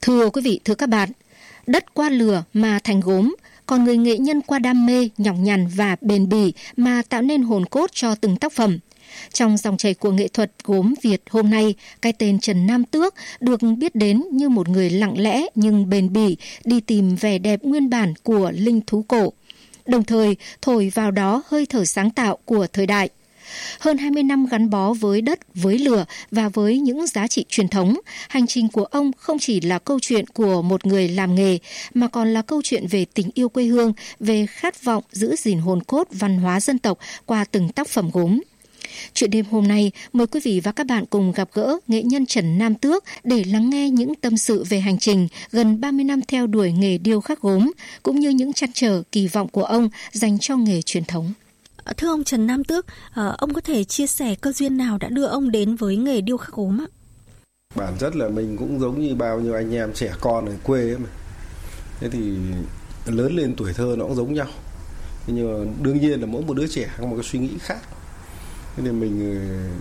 Thưa quý vị, thưa các bạn, đất qua lửa mà thành gốm, còn người nghệ nhân qua đam mê, nhọc nhằn và bền bỉ mà tạo nên hồn cốt cho từng tác phẩm. Trong dòng chảy của nghệ thuật gốm Việt hôm nay, cái tên Trần Nam Tước được biết đến như một người lặng lẽ nhưng bền bỉ đi tìm vẻ đẹp nguyên bản của linh thú cổ, đồng thời thổi vào đó hơi thở sáng tạo của thời đại. Hơn 20 năm gắn bó với đất, với lửa và với những giá trị truyền thống, hành trình của ông không chỉ là câu chuyện của một người làm nghề, mà còn là câu chuyện về tình yêu quê hương, về khát vọng giữ gìn hồn cốt văn hóa dân tộc qua từng tác phẩm gốm. Chuyện đêm hôm nay, mời quý vị và các bạn cùng gặp gỡ nghệ nhân Trần Nam Tước để lắng nghe những tâm sự về hành trình gần 30 năm theo đuổi nghề điêu khắc gốm, cũng như những trăn trở kỳ vọng của ông dành cho nghề truyền thống. Thưa ông Trần Nam Tước, ông có thể chia sẻ cơ duyên nào đã đưa ông đến với nghề điêu khắc gốm ạ? Bản chất là mình cũng giống như bao nhiêu anh em trẻ con ở quê ấy mà. Thế thì lớn lên tuổi thơ nó cũng giống nhau. Thế nhưng mà đương nhiên là mỗi một đứa trẻ có một cái suy nghĩ khác. Thế nên mình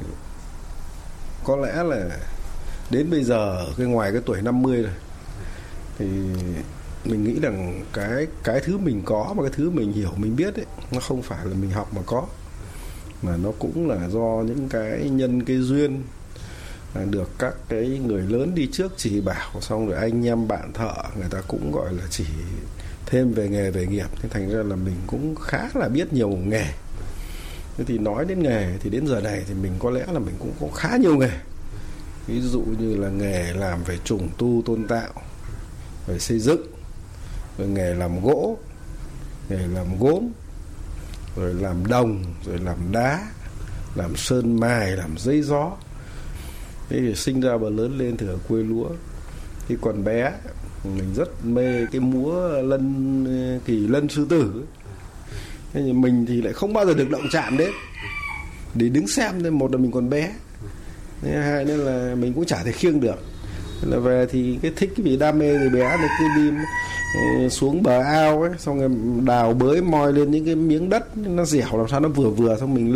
có lẽ là đến bây giờ ngoài cái tuổi 50 rồi thì mình nghĩ rằng cái thứ mình có và cái thứ mình hiểu mình biết ấy, nó không phải là mình học mà có, mà nó cũng là do những cái nhân cái duyên được các cái người lớn đi trước chỉ bảo, xong rồi anh em bạn thợ người ta cũng gọi là chỉ thêm về nghề về nghiệp. Thế thành ra là mình cũng khá là biết nhiều nghề. Thế thì nói đến nghề thì đến giờ này thì mình có lẽ là mình cũng có khá nhiều nghề. Ví dụ như là nghề làm về trùng tu tôn tạo, về xây dựng, rồi nghề làm gỗ, nghề làm gốm, rồi làm đồng, rồi làm đá, làm sơn mài, làm giấy gió. Thế thì sinh ra và lớn lên từ ở quê lúa. Khi còn bé mình rất mê cái múa kỳ lân sư tử. Thế nhưng mình thì lại không bao giờ được động chạm đến để đứng xem. Nên một là mình còn bé, hai nên là mình cũng chả thể khiêng được. Là về thì cái thích cái vì đam mê từ bé thì cứ đi xuống bờ ao ấy, xong rồi đào bới moi lên những cái miếng đất nó dẻo làm sao nó vừa vừa, xong mình